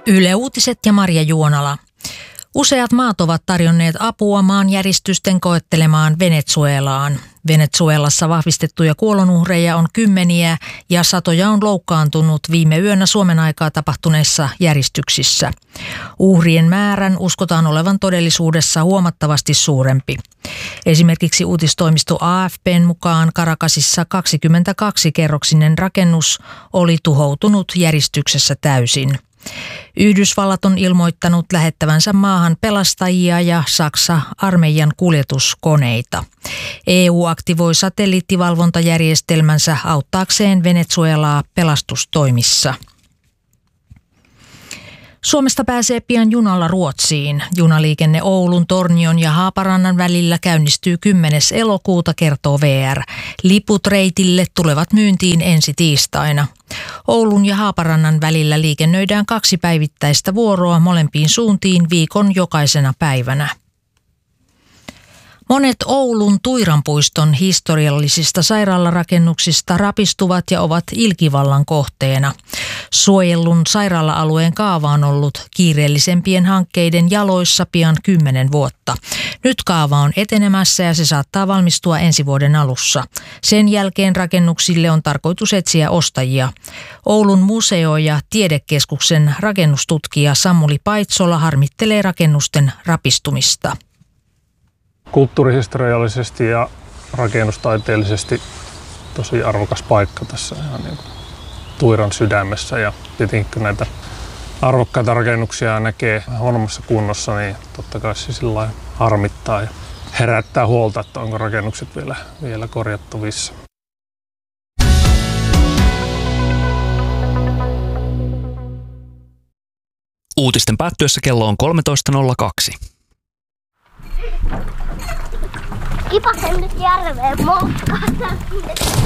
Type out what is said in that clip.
Yle Uutiset ja Marja Juonala. Useat maat ovat tarjonneet apua maanjäristysten koettelemaan Venezuelaan. Venezuelassa vahvistettuja kuolonuhreja on kymmeniä ja satoja on loukkaantunut viime yönä Suomen aikaa tapahtuneissa järistyksissä. Uhrien määrän uskotaan olevan todellisuudessa huomattavasti suurempi. Esimerkiksi uutistoimisto AFP:n mukaan Caracasissa 22-kerroksinen rakennus oli tuhoutunut järistyksessä täysin. Yhdysvallat on ilmoittanut lähettävänsä maahan pelastajia ja Saksa armeijan kuljetuskoneita. EU aktivoi satelliittivalvontajärjestelmänsä auttaakseen Venezuelaa pelastustoimissa. Suomesta pääsee pian junalla Ruotsiin. Junaliikenne Oulun, Tornion ja Haaparannan välillä käynnistyy 10. elokuuta, kertoo VR. Liput reitille tulevat myyntiin ensi tiistaina. Oulun ja Haaparannan välillä liikennöidään 2 päivittäistä vuoroa molempiin suuntiin viikon jokaisena päivänä. Monet Oulun Tuiranpuiston historiallisista sairaalarakennuksista rapistuvat ja ovat ilkivallan kohteena. Suojellun sairaala-alueen kaava on ollut kiireellisempien hankkeiden jaloissa pian 10 vuotta. Nyt kaava on etenemässä ja se saattaa valmistua ensi vuoden alussa. Sen jälkeen rakennuksille on tarkoitus etsiä ostajia. Oulun museo- ja tiedekeskuksen rakennustutkija Samuli Paitsola harmittelee rakennusten rapistumista. Kulttuurihistoriallisesti ja rakennustaiteellisesti tosi arvokas paikka tässä ihan niin kuin Tuiran sydämessä. Ja tietenkin kun näitä arvokkaita rakennuksia näkee huonommassa kunnossa, niin totta kai se sillä harmittaa ja herättää huolta, että onko rakennukset vielä korjattavissa. Uutisten päättyessä kello on 13.02. Kipasen nyt järveen moukkaan.